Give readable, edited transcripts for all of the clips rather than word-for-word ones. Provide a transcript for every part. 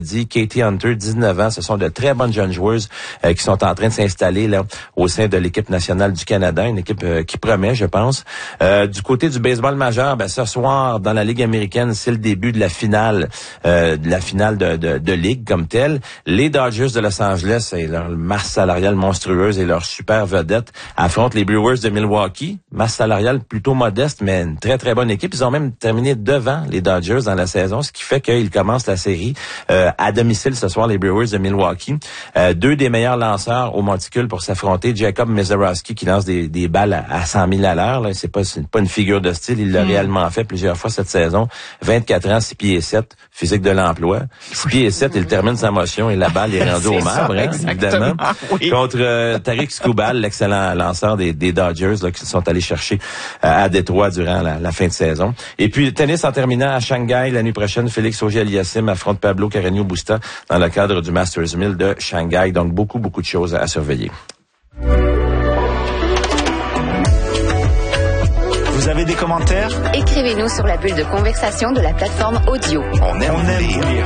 dit Katie Hunter, 19 ans. Ce sont de très bonnes jeunes joueuses qui sont en train de s'installer là au sein de l'équipe nationale du Canada, une équipe qui promet, je pense. Du côté du baseball majeur, ce soir dans la Ligue américaine, c'est le début de la finale de ligue comme telle. Les Dodgers de Los Angeles et leur masse salariale monstrueuse et leur super vedette affrontent les Brewers de Milwaukee. Masse salariale plutôt modeste, mais une très très bonne équipe. Ils ont même terminé devant les Dodgers dans la saison, ce qui fait qu'ils commencent la série à domicile ce soir, les Brewers de Milwaukee. Deux des meilleurs lanceurs au monticule pour s'affronter. Jacob Mezorowski qui lance des balles à 100 000 à l'heure. Là. C'est pas une figure de style. Il l'a réellement fait plusieurs fois cette saison. 24 ans, 6 pieds et 7, physique de l'emploi. 6 pieds et 7, il termine sa motion et la balle est rendue au marbre, évidemment. Oui. Contre Tariq Skubal, l'excellent lanceur des Dodgers là, qui sont allés chercher à Détroit durant la fin de saison. Et puis, le tennis en terminant à Shanghai la nuit prochaine, Félix Auger-Aliassime affronte Pablo Carreño Busta dans le cadre du Masters 1000 de Shanghai. Donc, beaucoup de choses à surveiller. Vous avez des commentaires? Écrivez-nous sur la bulle de conversation de la plateforme audio. On aime lire.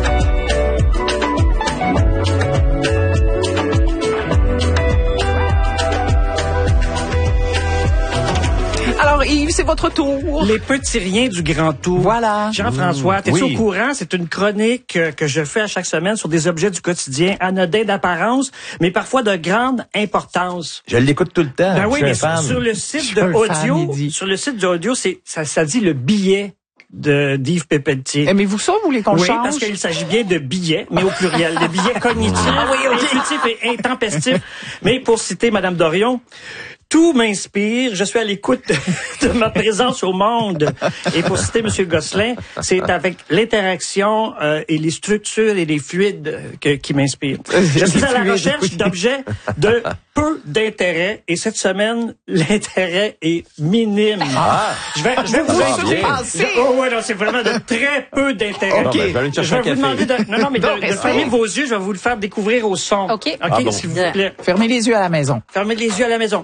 Alors, Yves, c'est votre tour. Les petits riens du Grand Tour. Voilà. Jean-François, t'es-tu au courant? C'est une chronique que je fais à chaque semaine sur des objets du quotidien, anodins d'apparence, mais parfois de grande importance. Je l'écoute tout le temps. Ben oui, mais sur le site de audio, ça dit le billet d'Yves Pépeltier. Aimez-vous ça, vous voulez qu'on le change? Oui, parce qu'il s'agit bien de billets, mais au pluriel. Des billets cognitifs, intuitifs et intempestifs. Mais pour citer Madame Dorion, tout m'inspire. Je suis à l'écoute de ma présence au monde. Et pour citer M. Gosselin, c'est avec l'interaction et les structures et les fluides qui m'inspirent. Je suis à la recherche d'objets de peu d'intérêt. Et cette semaine, l'intérêt est minime. Je vais vous c'est vraiment de très peu d'intérêt. Okay. Je vais vous demander de fermer vos yeux. Je vais vous le faire découvrir au son. OK, s'il vous plaît. Fermez les yeux à la maison. Fermez les yeux à la maison.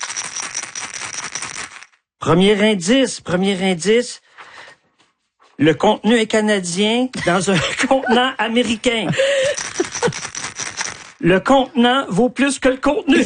Premier indice, le contenu est canadien dans un contenant américain. Le contenant vaut plus que le contenu.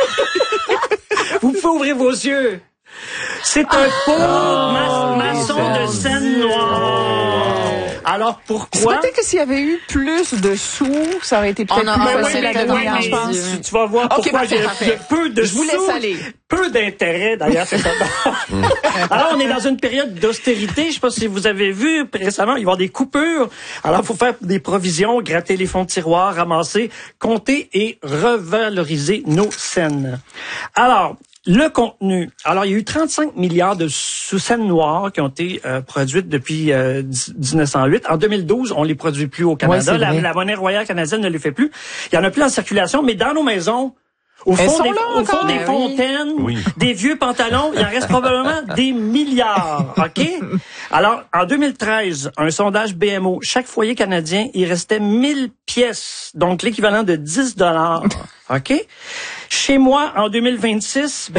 Vous pouvez ouvrir vos yeux. C'est un pot maçon de Seine-Noire. Alors pourquoi? Peut-être que s'il y avait eu plus de sous, ça aurait été peut-être plus facile à donner, je pense. Tu vas voir pourquoi j'ai peu de sous. Je vous laisse aller. Peu d'intérêt, d'ailleurs, c'est ça. Alors, on est dans une période d'austérité. Je sais pas si vous avez vu récemment, il va y avoir des coupures. Alors, il faut faire des provisions, gratter les fonds de tiroir, ramasser, compter et revaloriser nos scènes. Alors, le contenu. Alors, il y a eu 35 milliards de sous-scènes noires qui ont été produites depuis 1908. En 2012, on les produit plus au Canada. Ouais, la monnaie royale canadienne ne les fait plus. Il y en a plus en circulation, mais dans nos maisons, au fond des fontaines, des vieux pantalons, il en reste probablement des milliards. OK? Alors, en 2013, un sondage BMO, chaque foyer canadien, il restait 1000 pièces, donc l'équivalent de 10 $. OK? Chez moi, en 2026,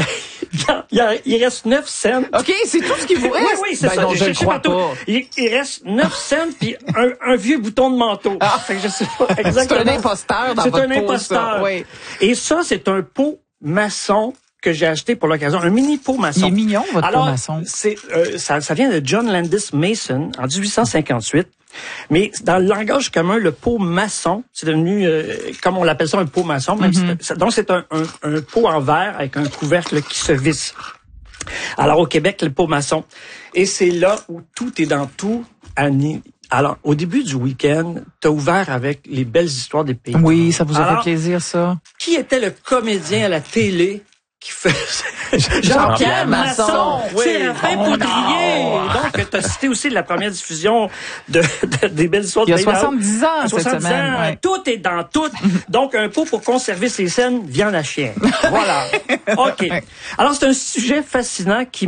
il reste 9 cents. OK, c'est tout ce qui vous reste? Oui, c'est ça. Non, je ne crois pas. Il reste 9 cents puis un vieux bouton de manteau. Fait que je sais pas exactement. C'est un imposteur dans votre C'est un imposteur. Oui. Et ça, c'est un pot maçon que j'ai acheté pour l'occasion, un mini pot maçon. Il est mignon, votre pot maçon. Ça vient de John Landis Mason en 1858. Mais dans le langage commun, le pot maçon, c'est devenu, comme on l'appelle ça, un pot maçon. Même donc, c'est un pot en verre avec un couvercle qui se visse. Alors, au Québec, le pot maçon. Et c'est là où tout est dans tout. Alors, au début du week-end, t'as ouvert avec les belles histoires des pays. Oui, ça vous a fait plaisir, ça. Qui était le comédien à la télé qui faisait Jean-Pierre Masson. C'est Raphaël Poudrier. Donc, tu as cité aussi la première diffusion des belles histoires de Il y a 70 ans, cette semaine. Ouais. Tout est dans tout. Donc, un pot pour conserver ses scènes, viande à chien. Voilà. OK. Alors, c'est un sujet fascinant qui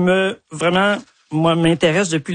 m'intéresse depuis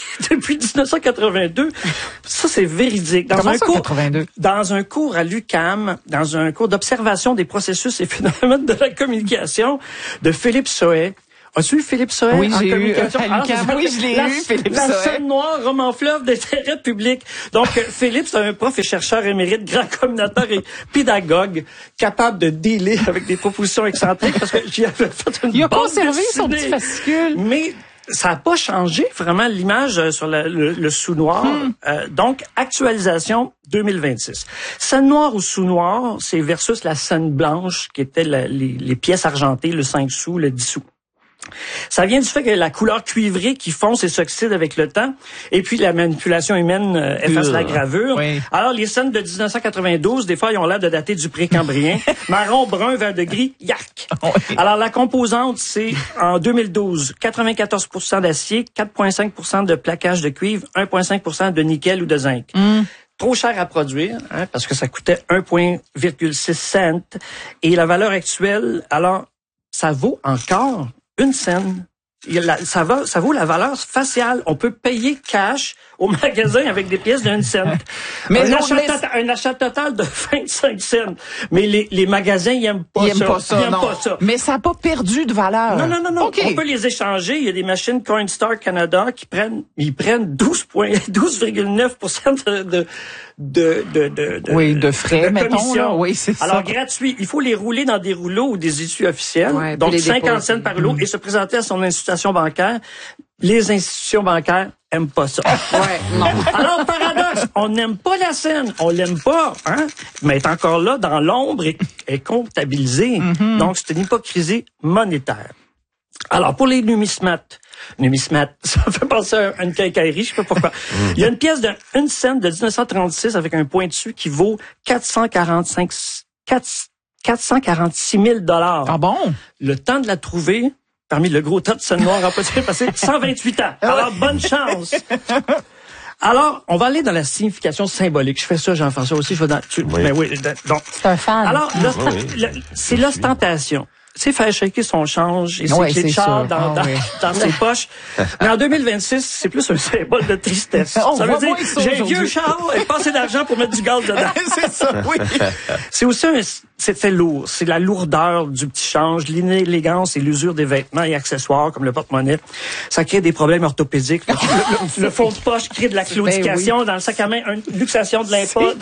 1982. Ça, c'est véridique. Dans un cours à l'UQAM, dans un cours d'observation des processus et phénomènes de la communication de Philippe Sohet, As-tu eu Philippe Sohet oui, en j'ai communication? Oui, je l'ai eu, Philippe La Sohet. scène noire, roman fleuve d'intérêt public. Donc, Philippe, c'est un prof et chercheur émérite, grand communautaire et pédagogue, capable de dealer avec des propositions excentriques, parce que j'y avais fait une Il a bande conservé son dessinée. petit fascicule. Mais ça n'a pas changé vraiment l'image sur le sous-noir. Donc, actualisation 2026. Scène noire ou sous-noir, c'est versus la scène blanche qui était les pièces argentées, le 5 sous, le 10 sous. Ça vient du fait que la couleur cuivrée qui fonce et s'oxyde avec le temps, et puis la manipulation humaine efface la gravure. Oui. Alors, les scènes de 1992, des fois, ils ont l'air de dater du Précambrien. Marron, brun, vert de gris, yark. Oui. Alors, la composante, c'est en 2012, 94% d'acier, 4,5% de plaquage de cuivre, 1,5% de nickel ou de zinc. Trop cher à produire, hein, parce que ça coûtait 1,6 cents. Et la valeur actuelle, alors, ça vaut encore une scène. Ça vaut la valeur faciale. On peut payer cash au magasin avec des pièces d'une cent. Mais un achat total de 25 cents. Mais les magasins, ils aiment pas ça. Ils aiment pas ça. Mais ça n'a pas perdu de valeur. Non. Okay. On peut les échanger. Il y a des machines Coinstar Canada qui prennent 12,9% de frais, mettons. commission. Là. Oui, c'est Alors, ça. gratuit. Il faut les rouler dans des rouleaux ou des issues officielles. Ouais, donc, puis les 50 déposer. cents par rouleau et se présenter à son institution bancaire. Les institutions bancaires aiment pas ça. Ouais, non. Alors, paradoxe, on n'aime pas la scène, on l'aime pas, hein, mais elle est encore là dans l'ombre et est comptabilisée. Donc, c'est une hypocrisie monétaire. Alors, pour les numismates, ça me fait penser à une quincaillerie, je sais pas pourquoi. Il y a une pièce de 1 cent de 1936 avec un point dessus qui vaut 446 000 $. Ah bon? Le temps de la trouver, parmi le gros tas de scènes noires, a passé 128 ans. Alors, bonne chance. Alors, on va aller dans la signification symbolique. Je fais ça, Jean-François aussi. Je vais mais oui, donc. C'est un fan. Alors, c'est l'ostentation. C'est faire shaker son change et ses clés de char dans ses poches. Mais en 2026, c'est plus un symbole de tristesse. Ça veut dire, j'ai un vieux char et pas assez d'argent pour mettre du gaz dedans. C'est ça, oui. C'est aussi c'est lourd. C'est la lourdeur du petit change, l'inélégance et l'usure des vêtements et accessoires comme le porte-monnaie. Ça crée des problèmes orthopédiques. Le fond de poche crée de la claudication. Dans le sac à main, une luxation de l'épaule.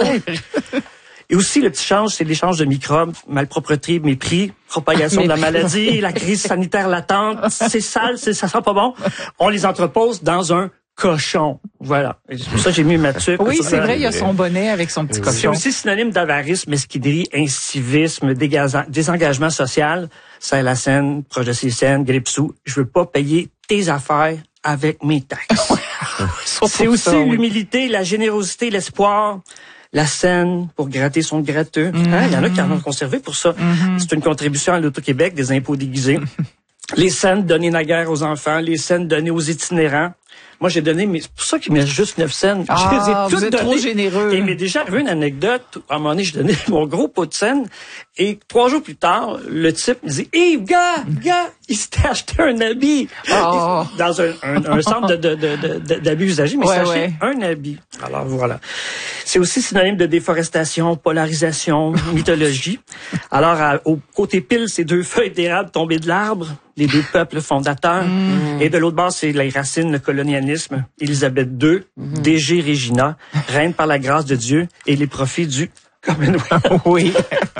Et aussi, le petit change, c'est l'échange de microbes, malpropreté, mépris, propagation de la maladie, la crise sanitaire latente. C'est sale, ça sent pas bon. On les entrepose dans un cochon. Voilà. Et c'est pour ça que j'ai mis ma tuque. Oui, c'est vrai, il y a son bonnet avec son petit cochon. C'est aussi synonyme d'avarisme, mesquinerie, incivisme, désengagement social. C'est la scène, proche de ces scènes, grippe-sous. Je veux pas payer tes affaires avec mes taxes. C'est aussi l'humilité, la générosité, l'espoir. La scène pour gratter son gratteux. Il y en a qui en ont conservé pour ça. C'est une contribution à l'Auto-Québec des impôts déguisés. Les scènes données naguère aux enfants, les scènes données aux itinérants. Moi, j'ai donné, mais c'est pour ça qu'il me reste juste 9 scènes. Ah, je les ai toutes vous êtes données. trop généreux. Et il m'est déjà arrivé une anecdote. À un moment donné, j'ai donné mon gros pot de scène. Et 3 jours plus tard, le type me dit, Yves, gars, il s'était acheté un habit. Oh. Dans un centre d'abus usagés, mais il s'est acheté un habit. Alors, voilà. C'est aussi synonyme de déforestation, polarisation, mythologie. Alors, au côté pile, c'est 2 feuilles d'érable tombées de l'arbre, les 2 peuples fondateurs. Et de l'autre bord, c'est les racines, le colonialisme. Élisabeth II, DG Regina, reine par la grâce de Dieu et les profits du Commonwealth. Oui.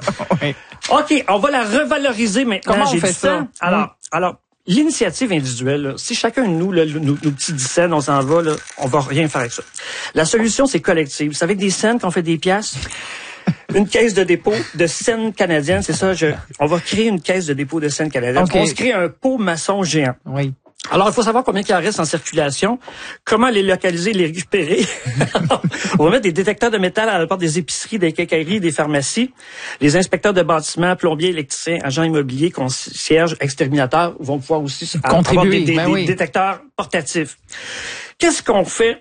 OK, on va la revaloriser maintenant. Comment on fait ça? Alors, l'initiative individuelle, là, si chacun de nous, là, nos petits 10 cents, on s'en va, là, on va rien faire avec ça. La solution, c'est collective. Vous savez que des cents qu'on fait des piastres? Une caisse de dépôt de scènes canadiennes, c'est ça. On va créer une caisse de dépôt de scènes canadiennes. Okay. On se crée un pot maçon géant. Oui. Alors, il faut savoir combien il en reste en circulation, comment les localiser, les récupérer. On va mettre des détecteurs de métal à la porte des épiceries, des quincailleries, des pharmacies. Les inspecteurs de bâtiments, plombiers, électriciens, agents immobiliers, concierges, exterminateurs vont pouvoir aussi contribuer, avoir des détecteurs portatifs. Qu'est-ce qu'on fait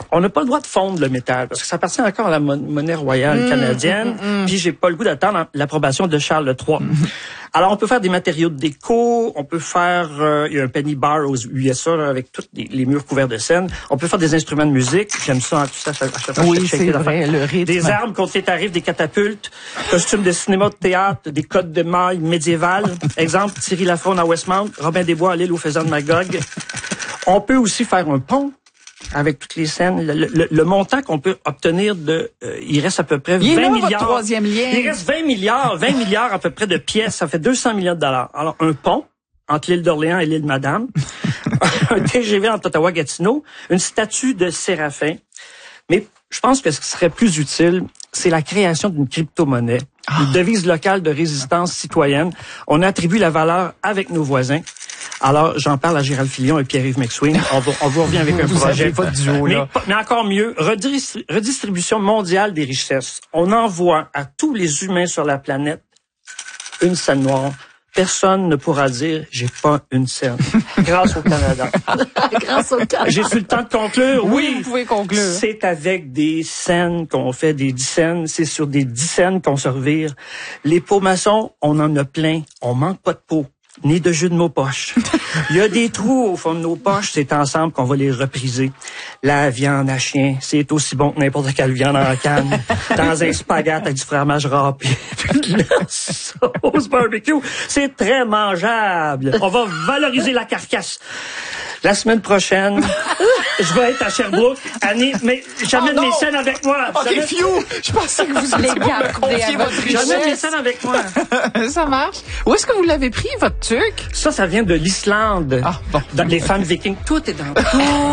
on n'a pas le droit de fondre le métal parce que ça appartient encore à la monnaie royale canadienne. Puis j'ai pas le goût d'attendre l'approbation de Charles III. Alors on peut faire des matériaux de déco, on peut faire il y a un penny bar aux USA là, avec tous les murs couverts de scène. On peut faire des instruments de musique. J'aime ça, tout ça. À chaque fois, oui, c'est vrai, le rythme. Des armes contre les tarifs, des catapultes, costumes de cinéma, de théâtre, des cottes de mailles médiévales. Exemple, Thierry Lafronde à Westmount, Robin des Bois à l'île aux Faisans de Magog. On peut aussi faire un pont avec toutes les scènes. Le montant qu'on peut obtenir il reste à peu près 20 milliards. Votre troisième lien. Il reste 20 milliards à peu près de pièces. Ça fait 200 millions de dollars. Alors, un pont entre l'île d'Orléans et l'île Madame, un TGV entre Ottawa-Gatineau, une statue de Séraphin. Mais je pense que ce qui serait plus utile, c'est la création d'une crypto-monnaie, une devise locale de résistance citoyenne. On attribue la valeur avec nos voisins. Alors, j'en parle à Gérald Filion et Pierre-Yves McSween. On vous revient avec un projet. Pas de duo, là. Mais encore mieux, redistribution mondiale des richesses. On envoie à tous les humains sur la planète une scène noire. Personne ne pourra dire « j'ai pas une scène ». Grâce au Canada. Grâce au Canada. J'ai su le temps de conclure. Oui, vous pouvez conclure. C'est avec des scènes qu'on fait des 10 scènes. C'est sur des 10 scènes qu'on se revire. Les pots maçons, on en a plein. On manque pas de pots, ni de jus de mots poches. Il y a des trous au fond de nos poches. C'est ensemble qu'on va les repriser. La viande à chien, c'est aussi bon que n'importe quelle viande en canne. Dans un spaghette avec du fromage râpé. Puis la sauce barbecue, c'est très mangeable. On va valoriser la carcasse. La semaine prochaine, je vais être à Sherbrooke. Annie, mais j'amène mes scènes avec moi. OK, je pensais que vous alliez me confier votre richesse. J'amène mes scènes avec moi. Ça marche. Où est-ce que vous l'avez pris, votre truc? Ça vient de l'Islande. Ah, bon. Dans les femmes vikings. Tout est dans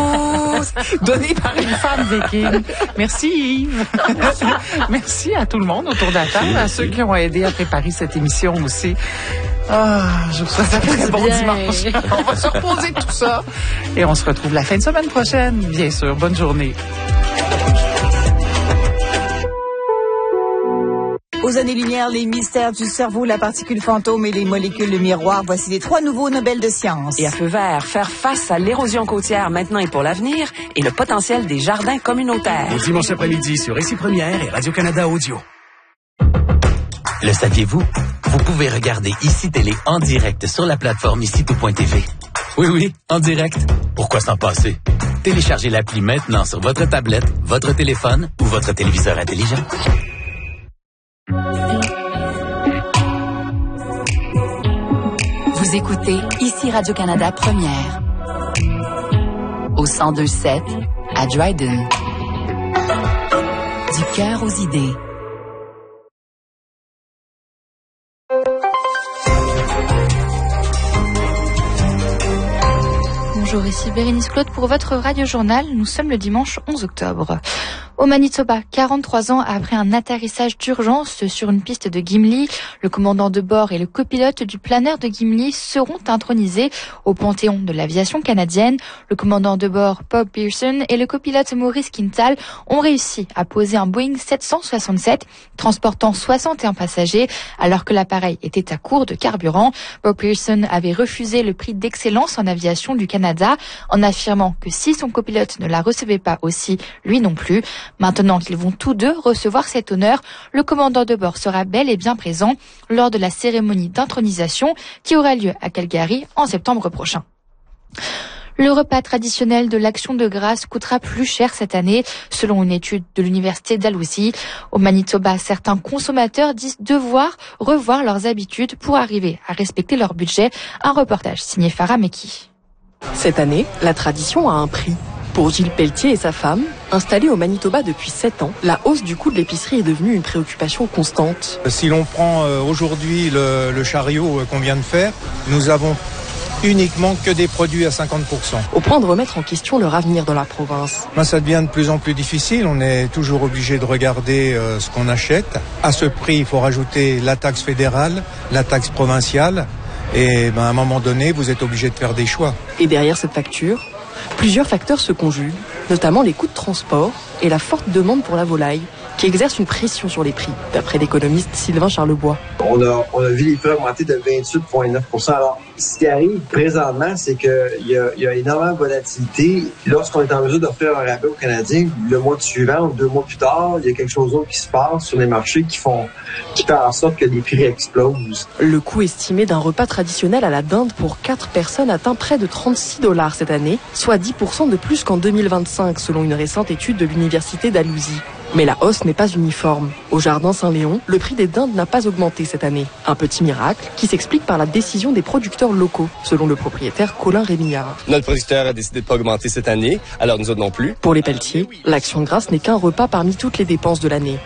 tout. Donné par une femme viking. Merci Yves. Merci à tout le monde autour de la table, à ceux qui ont aidé à préparer cette émission aussi. Je vous souhaite un très bon dimanche. On va se reposer tout ça. Et on se retrouve la fin de semaine prochaine, bien sûr. Bonne journée. Aux années-lumière, les mystères du cerveau, la particule fantôme et les molécules de miroir. Voici les 3 nouveaux Nobel de sciences. Et à feu vert, faire face à l'érosion côtière maintenant et pour l'avenir et le potentiel des jardins communautaires. Le dimanche après-midi sur Ici Première et Radio-Canada Audio. Le saviez-vous? Vous pouvez regarder Ici Télé en direct sur la plateforme ici-tout.tv. Oui, en direct. Pourquoi s'en passer? Téléchargez l'appli maintenant sur votre tablette, votre téléphone ou votre téléviseur intelligent. Vous écoutez Ici Radio-Canada Première. Au 102.7 à Dryden. Du cœur aux idées. Bonjour, ici Bérénice Claude pour votre radio-journal. Nous sommes le dimanche 11 octobre. Au Manitoba, 43 ans après un atterrissage d'urgence sur une piste de Gimli, le commandant de bord et le copilote du planeur de Gimli seront intronisés au Panthéon de l'aviation canadienne. Le commandant de bord, Bob Pearson, et le copilote Maurice Quintal ont réussi à poser un Boeing 767 transportant 61 passagers alors que l'appareil était à court de carburant. Bob Pearson avait refusé le prix d'excellence en aviation du Canada en affirmant que si son copilote ne la recevait pas aussi, lui non plus. Maintenant qu'ils vont tous deux recevoir cet honneur, le commandant de bord sera bel et bien présent lors de la cérémonie d'intronisation qui aura lieu à Calgary en septembre prochain. Le repas traditionnel de l'Action de grâce coûtera plus cher cette année, selon une étude de l'Université Dalhousie. Au Manitoba, certains consommateurs disent devoir revoir leurs habitudes pour arriver à respecter leur budget. Un reportage signé Farah Meki. Cette année, la tradition a un prix. Pour Gilles Pelletier et sa femme, installés au Manitoba depuis 7 ans, la hausse du coût de l'épicerie est devenue une préoccupation constante. Si l'on prend aujourd'hui le chariot qu'on vient de faire, nous avons uniquement que des produits à 50%. Au point de remettre en question leur avenir dans la province. Ça devient de plus en plus difficile. On est toujours obligé de regarder ce qu'on achète. À ce prix, il faut rajouter la taxe fédérale, la taxe provinciale. Et à un moment donné, vous êtes obligé de faire des choix. Et derrière cette facture, plusieurs facteurs se conjuguent, notamment les coûts de transport et la forte demande pour la volaille, qui exerce une pression sur les prix, d'après l'économiste Sylvain Charlebois. On a vu les prix augmenter de 28,9 %. Alors, ce qui arrive présentement, c'est qu'il y a énormément de volatilité. Lorsqu'on est en mesure d'offrir un rabais aux Canadiens, le mois suivant ou 2 mois plus tard, il y a quelque chose d'autre qui se passe sur les marchés qui fait en sorte que les prix explosent. Le coût estimé d'un repas traditionnel à la dinde pour 4 personnes atteint près de 36 $ cette année, soit 10% de plus qu'en 2025, selon une récente étude de l'université d'Alousie. Mais la hausse n'est pas uniforme. Au Jardin Saint-Léon, le prix des dindes n'a pas augmenté cette année. Un petit miracle qui s'explique par la décision des producteurs locaux, selon le propriétaire Colin Rémillard. Notre producteur a décidé de pas augmenter cette année, alors nous autres non plus. Pour les Pelletier, l'Action de grâce n'est qu'un repas parmi toutes les dépenses de l'année.